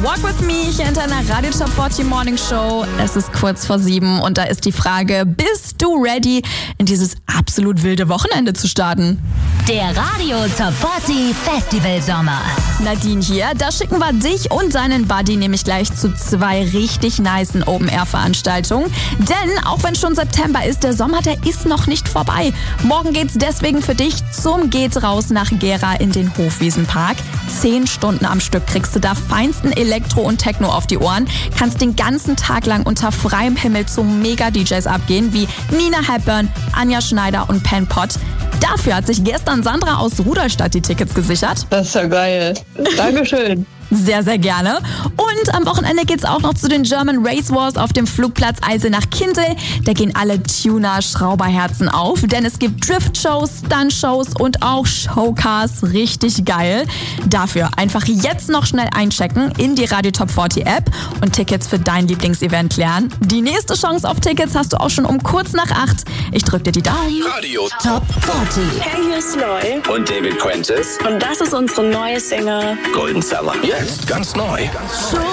Walk With Me hier in deiner Radio Top 40 Morning Show. Es ist kurz vor 7 und da ist die Frage, bist du ready, in dieses absolut wilde Wochenende zu starten? Der Radio Top 40 Festival Sommer. Nadine hier, da schicken wir dich und deinen Buddy nämlich gleich zu 2 richtig nicen Open-Air-Veranstaltungen. Denn auch wenn schon September ist, der Sommer, der ist noch nicht vorbei. Morgen geht's deswegen für dich zum Geht raus nach Gera in den Hofwiesenpark. 10 Stunden am Stück kriegst du da feinsten Elektro und Techno auf die Ohren. Kannst den ganzen Tag lang unter freiem Himmel zu Mega-DJs abgehen, wie Nina Hepburn, Anja Schneider und Pen Pot. Dafür hat sich gestern Sandra aus Rudolstadt die Tickets gesichert. Das ist ja geil. Dankeschön. Sehr, sehr gerne. Und am Wochenende geht's auch noch zu den German Race Wars auf dem Flugplatz Eisenach-Kindl. Da gehen alle Tuner-Schrauberherzen auf, denn es gibt Drift-Shows, Stunt-Shows und auch Showcars. Richtig geil. Dafür einfach jetzt noch schnell einchecken in die Radio Top 40 App und Tickets für dein Lieblingsevent klären. Die nächste Chance auf Tickets hast du auch schon um kurz nach 8. Ich drück dir die Daumen. Radio Top 40. Hey, hier ist Loy. Und David Quentis. Und das ist unsere neue Single Golden Summer. Jetzt ganz neu. Schon